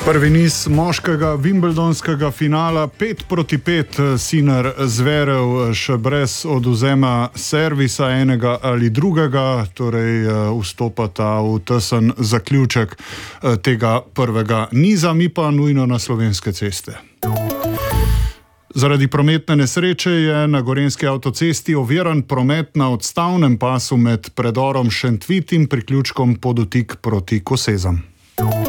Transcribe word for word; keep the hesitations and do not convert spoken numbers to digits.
Prvi niz moškega Wimbledonskega finala pet proti pet, Sinner Zverev še brez odvzema servisa enega ali drugega, torej vstopata v tesen zaključek tega prvega niza, mi pa nujno na slovenske ceste. Zaradi prometne nesreče je na gorenjski avtocesti oviran promet na odstavnem pasu med predorom Šentvid in priključkom Podutik proti Kosezam.